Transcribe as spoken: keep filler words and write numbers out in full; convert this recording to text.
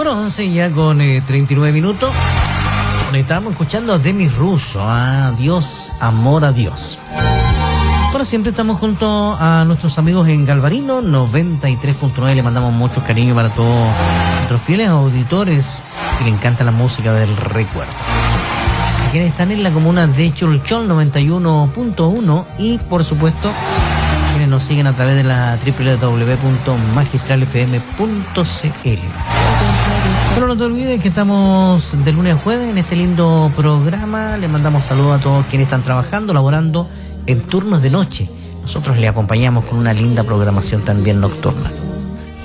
Bueno, once ya con eh, treinta y nueve minutos. Estamos escuchando a Demis Russo, a Dios, amor a Dios. Ahora siempre estamos junto a nuestros amigos en Galvarino noventa y tres punto nueve. Le mandamos mucho cariño para todos nuestros fieles auditores que le encanta la música del recuerdo. A quienes están en la comuna de Cholchol noventa y uno punto uno y por supuesto quienes nos siguen a través de la doble u doble u doble u punto magistral f m punto c l. Pero no te olvides que estamos de lunes a jueves en este lindo programa. Les mandamos saludos a todos quienes están trabajando, laborando en turnos de noche. Nosotros le acompañamos con una linda programación también nocturna.